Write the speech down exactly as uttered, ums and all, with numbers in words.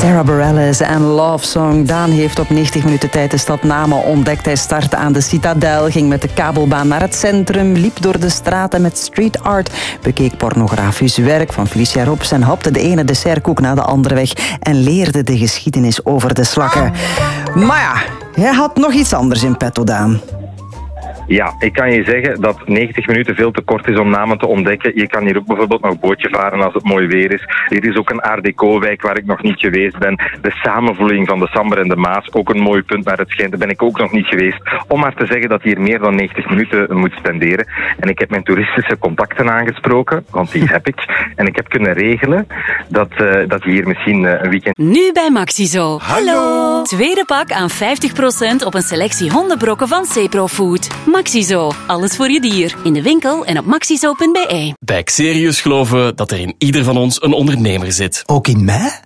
Sarah Bareilles en Love Song. Daan heeft op negentig minuten tijd de stad Namen ontdekt. Hij startte aan de Citadel, ging met de kabelbaan naar het centrum, liep door de straten met street art, bekeek pornografisch werk van Felicia Rops en hapte de ene dessertkoek na de andere weg en leerde de geschiedenis over de slakken. Maar ja, hij had nog iets anders in petto, Daan. Ja, ik kan je zeggen dat negentig minuten veel te kort is om Namen te ontdekken. Je kan hier ook bijvoorbeeld nog bootje varen als het mooi weer is. Dit is ook een Art Deco-wijk waar ik nog niet geweest ben. De samenvoeling van de Samber en de Maas, ook een mooi punt naar het schijnt. Daar ben ik ook nog niet geweest. Om maar te zeggen dat je hier meer dan negentig minuten moet spenderen. En ik heb mijn toeristische contacten aangesproken, want die heb ik. En ik heb kunnen regelen dat, uh, dat je hier misschien uh, een weekend... Nu bij Maxizo. Hallo! Tweede pak aan vijftig procent op een selectie hondenbrokken van Cepro Food. Maxizo, alles voor je dier. In de winkel en op maxizo punt be. Bij Xerius geloven we dat er in ieder van ons een ondernemer zit. Ook in mij?